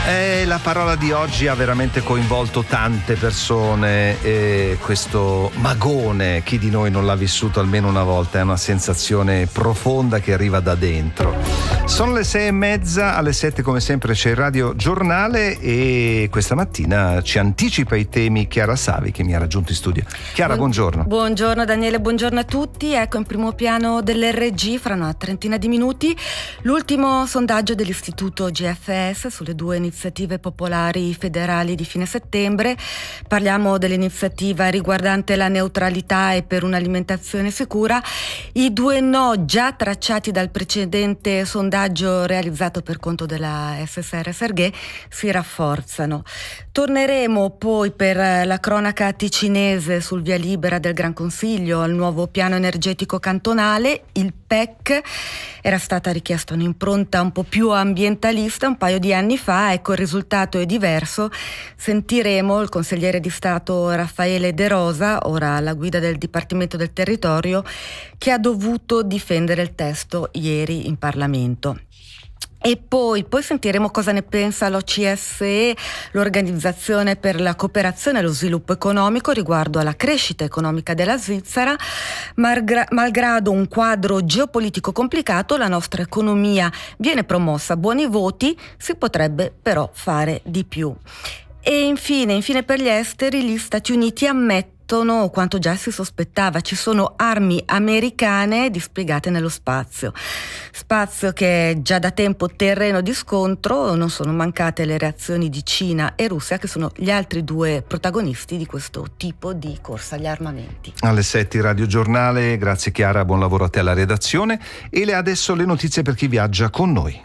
La parola di oggi ha veramente coinvolto tante persone, questo magone, chi di noi non l'ha vissuto almeno una volta, è una sensazione profonda che arriva da dentro. Sono le 6:30, alle 7 come sempre c'è il Radio Giornale e questa mattina ci anticipa i temi Chiara Savi, che mi ha raggiunto in studio. Chiara, buongiorno. Buongiorno Daniele, buongiorno a tutti. Ecco in primo piano dell'RG fra una trentina di minuti l'ultimo sondaggio dell'istituto GFS sulle due iniziative popolari federali di fine settembre. Parliamo dell'iniziativa riguardante la neutralità e per un'alimentazione sicura. I due no già tracciati dal precedente sondaggio realizzato per conto della FSR Serghe si rafforzano. Torneremo poi per la cronaca ticinese sul via libera del Gran Consiglio al nuovo piano energetico cantonale, il PEC. Era stata richiesta un'impronta un po' più ambientalista un paio di anni fa, ecco il risultato è diverso. Sentiremo il consigliere di Stato Raffaele De Rosa, ora alla guida del Dipartimento del Territorio, che ha dovuto difendere il testo ieri in Parlamento. E poi sentiremo cosa ne pensa l'OCSE, l'Organizzazione per la Cooperazione e lo Sviluppo Economico, riguardo alla crescita economica della Svizzera. Malgrado un quadro geopolitico complicato, la nostra economia viene promossa a buoni voti, si potrebbe però fare di più. E infine per gli esteri, gli Stati Uniti ammettono quanto già si sospettava: ci sono armi americane dispiegate nello spazio che è già da tempo terreno di scontro. Non sono mancate le reazioni di Cina e Russia, che sono gli altri due protagonisti di questo tipo di corsa agli armamenti. Alle 7 Radio Giornale, grazie Chiara, buon lavoro a te alla redazione. E adesso le notizie per chi viaggia con noi.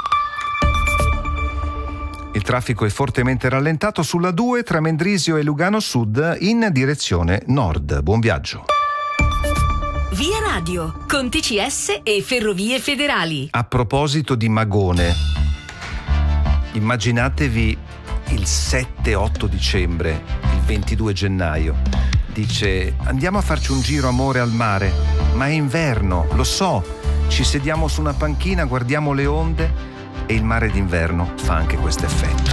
Il traffico è fortemente rallentato sulla 2 tra Mendrisio e Lugano Sud in direzione nord. Buon viaggio. Via Radio, con TCS e Ferrovie Federali. A proposito di magone, immaginatevi il 7-8 dicembre, il 22 gennaio. Dice: andiamo a farci un giro, amore, al mare. Ma è inverno, lo so. Ci sediamo su una panchina, guardiamo le onde. E il mare d'inverno fa anche questo effetto.